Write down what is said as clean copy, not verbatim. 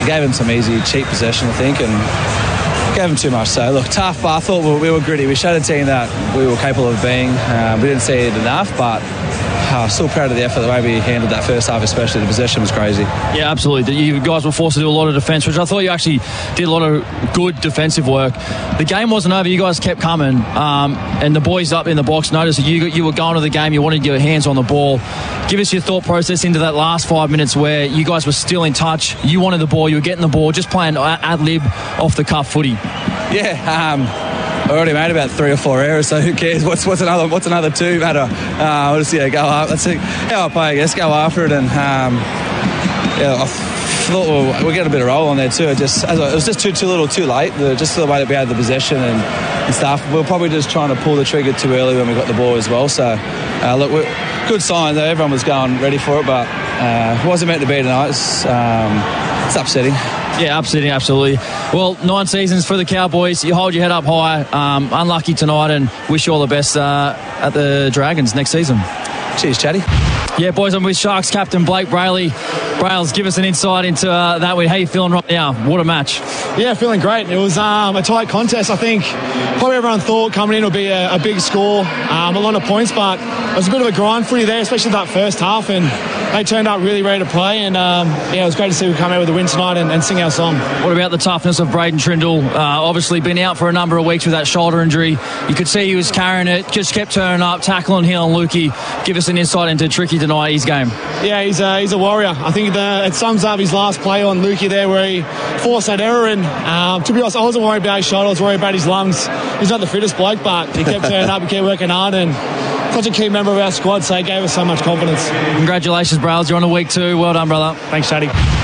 Gave him some easy, cheap possession, I think, and gave him too much. So, look, tough, but I thought we were gritty. We showed a team that we were capable of being. We didn't see it enough, but still proud of the effort, the way we handled that first half, especially. The possession was crazy. Yeah, absolutely. You guys were forced to do a lot of defence, which I thought you actually did a lot of good defensive work. The game wasn't over. You guys kept coming, and the boys up in the box noticed that you were going to the game. You wanted your hands on the ball. Give us your thought process into that last 5 minutes where you guys were still in touch. You wanted the ball. You were getting the ball, just playing ad-lib off the cuff footy. Yeah, I already made about 3 or 4 errors, so who cares? What's another 2 matter? We'll just go up. That's how I play, I guess. Go after it, and I thought we'll get a bit of roll on there too. It was just too little, too late. Just the way that we had the possession and stuff. We were probably just trying to pull the trigger too early when we got the ball as well. So look, good sign though. Everyone was going ready for it, but it wasn't meant to be tonight. It's upsetting. Yeah, absolutely. Well, 9 seasons for the Cowboys. You hold your head up high. Unlucky tonight, and wish you all the best at the Dragons next season. Cheers, Chatty. Yeah, boys, I'm with Sharks captain Blake Brayley. Brails, give us an insight into that win. How are you feeling right now? What a match. Yeah, feeling great. It was a tight contest. I think probably everyone thought coming in would be a big score, a lot of points, but it was a bit of a grind footy there, especially that first half, and they turned out really ready to play, and it was great to see we come out with a win tonight and sing our song. What about the toughness of Braden Trindle? Obviously been out for a number of weeks with that shoulder injury. You could see he was carrying it, just kept turning up, tackling Hill and Lukey. Give us an insight into Tricky tonight, his game. Yeah, he's a warrior. I think it sums up his last play on Lukey there where he forced that error, and to be honest, I wasn't worried about his shoulder, I was worried about his lungs. He's not the fittest bloke, but he kept turning up, he kept working hard, and such a key member of our squad, so he gave us so much confidence. Congratulations, Brails. You're on a week 2. Well done, brother. Thanks, Shaddy.